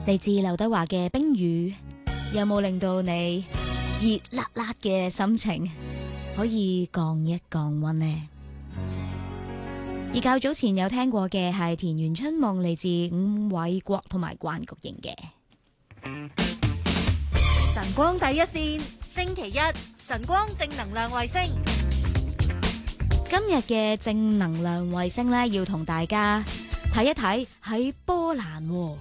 嚟自劉德華嘅冰雨，有冇令到你熱辣辣嘅心情可以降一降溫呢？而較早前有聽過嘅係田園春夢，嚟自伍偉國同埋關菊英嘅晨光第一線，星期一晨光正能量衛星。 今日嘅正能量衛星呢，要同大家睇一睇喺波蘭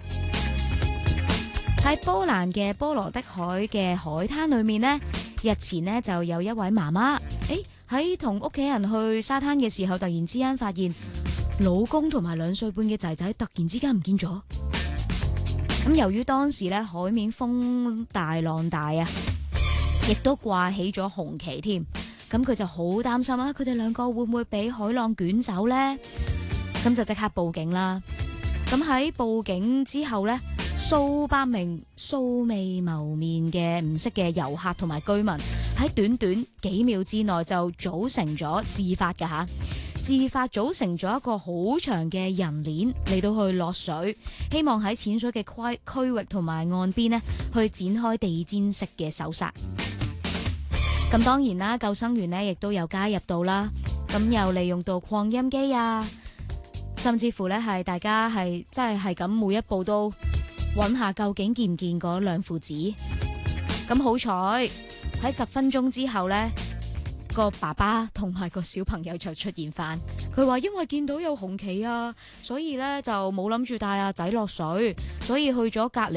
喺波蘭嘅波羅的海嘅海灘裏面呢，日前呢就有一位媽媽，喺同屋企人去沙灘嘅時候，突然之間發現老公同埋2歲半嘅仔仔突然之間唔見咗。咁由於當時呢海面風大浪大啊，亦都掛起咗紅旗添，咁佢就好擔心啊，佢哋2個會唔會俾海浪捲走呢？咁就即刻報警啦。咁喺報警之後呢，數百名素未謀面嘅唔識嘅遊客同埋居民喺短短幾秒之內就組成咗自發組成咗一個好長嘅人鏈嚟到去落水，希望喺淺水嘅區域同埋岸邊呢去展開地氈式嘅搜索。咁當然啦，救生員呢亦都有加入到啦，咁又利用到擴音機啊，甚至乎呢係大家係真係咁每一步都揾下究竟見唔見嗰兩父子。咁好彩喺10分鐘之後呢，個爸爸同埋個小朋友就出現翻。佢話因為見到有紅旗啊，所以呢就冇諗住帶阿仔落水，所以去咗隔離